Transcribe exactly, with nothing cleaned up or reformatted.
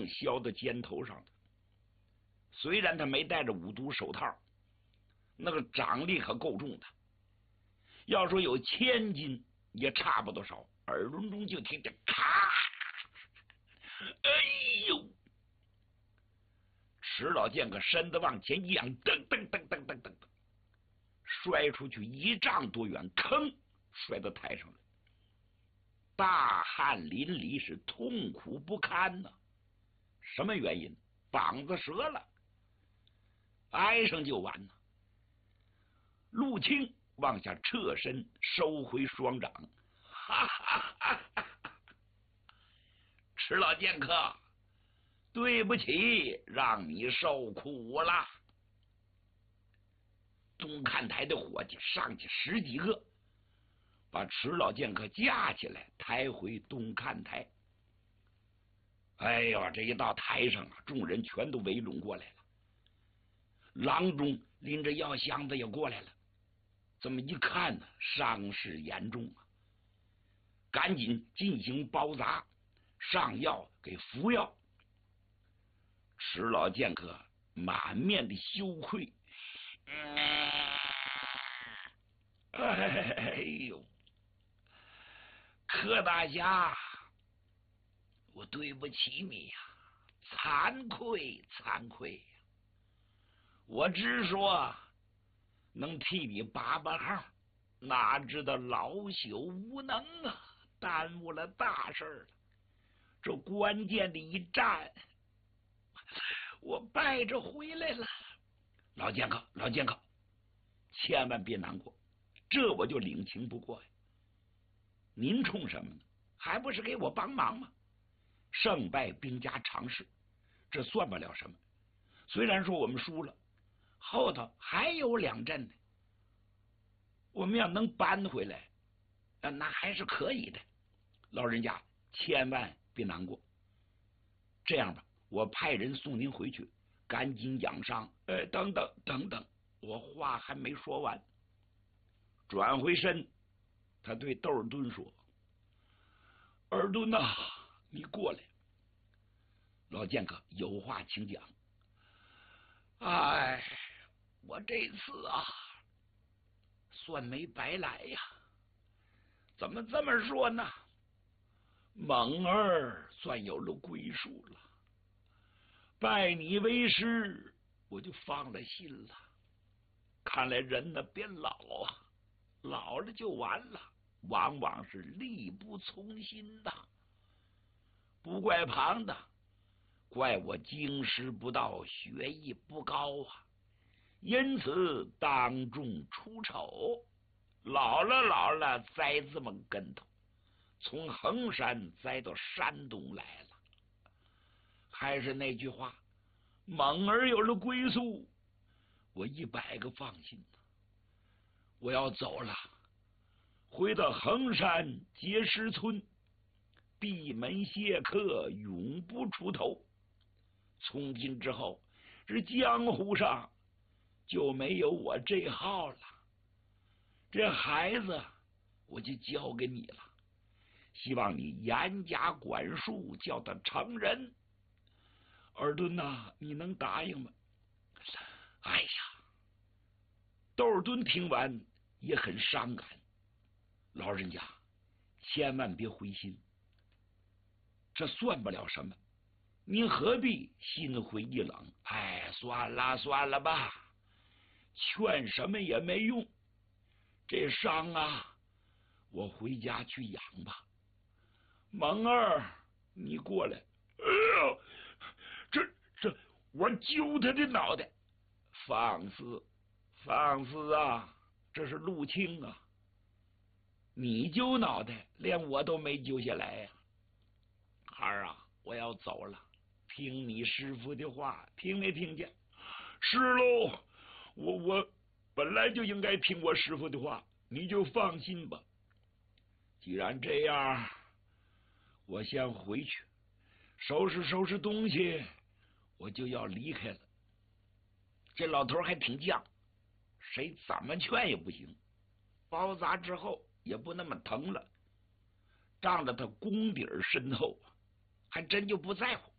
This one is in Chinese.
削到肩头上的。虽然他没戴着五毒手套，那个掌力可够重的，要说有千斤也差不多少。耳轮中就听见咔，哎呦！石老剑客身子往前一仰，噔噔噔噔噔噔噔，摔出去一丈多远，吭摔到台上了，大汗淋漓，是痛苦不堪呐、啊。什么原因？膀子折了，挨上就完了。陆清往下侧身，收回双掌，哈哈哈哈哈！迟老剑客，对不起，让你受苦了。东看台的伙计上去十几个，把迟老剑客架起来，抬回东看台。哎呦，这一到台上啊，众人全都围拢过来了。郎中拎着药箱子也过来了，这么一看呢，伤势严重啊，赶紧进行包扎，上药给服药。迟老剑客满面的羞愧，嗯、哎呦，柯大侠，我对不起你呀、啊，惭愧惭愧呀！我只说能替你把把号，哪知道老朽无能啊，耽误了大事了。这关键的一战，我败着回来了。老剑客，老剑客，千万别难过，这我就领情不过呀。您冲什么呢？还不是给我帮忙吗？胜败兵家常事，这算不了什么。虽然说我们输了，后头还有两阵呢，我们要能扳回来，那还是可以的。老人家千万别难过。这样吧，我派人送您回去，赶紧养伤。呃，等等等等，我话还没说完。转回身，他对窦尔敦说：“尔敦呐、啊，你过来。老剑客有话请讲。哎，我这次啊，算没白来呀。怎么这么说呢？猛儿算有了归属了，拜你为师，我就放了心了。看来人呢变老啊，老了就完了，往往是力不从心的。不怪庞的，怪我经师不到，学艺不高啊，因此当众出丑。老了老了，栽这么跟头，从衡山栽到山东来了。还是那句话，猛儿有了归宿，我一百个放心。我要走了，回到衡山结师村，闭门谢客，永不出头。从今之后，这江湖上就没有我这号了。这孩子我就交给你了，希望你严加管束，叫他成人。尔敦呐、啊，你能答应吗？哎呀，窦尔敦听完也很伤感。老人家千万别灰心，这算不了什么，您何必心灰意冷？哎，算了算了吧，劝什么也没用。这伤啊，我回家去养吧。蒙儿，你过来。哎呦，这这，我揪他的脑袋！放肆，放肆啊！这是陆清啊！你揪脑袋，连我都没揪下来呀、啊！孩儿啊，我要走了，听你师傅的话，听没听见？是喽，我我本来就应该听我师傅的话，你就放心吧。既然这样，我先回去收拾收拾东西，我就要离开了。这老头还挺犟，谁怎么劝也不行。包扎之后也不那么疼了，仗着他功底深厚，还真就不在乎。